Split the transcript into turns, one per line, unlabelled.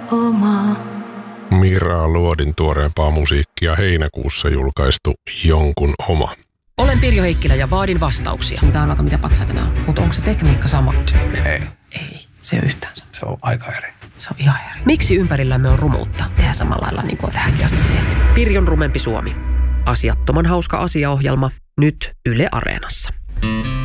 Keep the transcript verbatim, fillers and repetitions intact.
oma.
Mira Luodin tuoreempaa musiikkia heinäkuussa julkaistu Jonkun oma.
Olen Pirjo Heikkilä ja vaadin vastauksia. Mitä arvata, mitä patsaita nämä on. Mutta onko se tekniikka sama?
Ei.
Ei, se ei ole yhtään sama.
Se on aika eri.
Se on ihan eri. Miksi ympärillämme on rumuutta? Tehdään samalla lailla niin kuin on tähänkin asti tehty. Pirjon rumempi Suomi. Asiattoman hauska asiaohjelma. Nyt Yle Areenassa.